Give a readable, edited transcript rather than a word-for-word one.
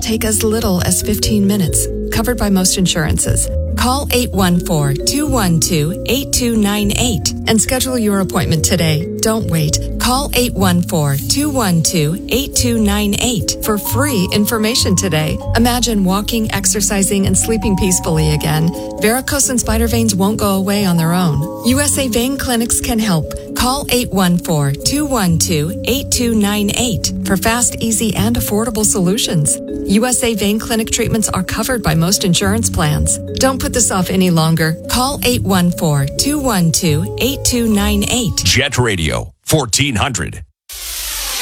take as little as 15 minutes. Covered by most insurances. Call 814-212-8298 and schedule your appointment today. Don't wait. Call 814-212-8298 for free information today. Imagine walking, exercising, and sleeping peacefully again. Varicose and spider veins won't go away on their own. USA Vein Clinics can help. Call 814-212-8298 for fast, easy, and affordable solutions. USA Vein Clinic treatments are covered by most insurance plans. Don't put this off any longer. Call 814-212-8298. Jet Radio 1400.